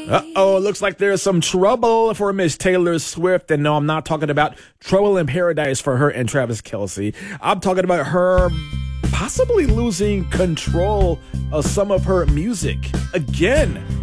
Uh-oh, looks like there's some trouble for Miss Taylor Swift. And no, I'm not talking about Trouble in Paradise for her and Travis Kelce. I'm talking about her possibly losing control of some of her music again.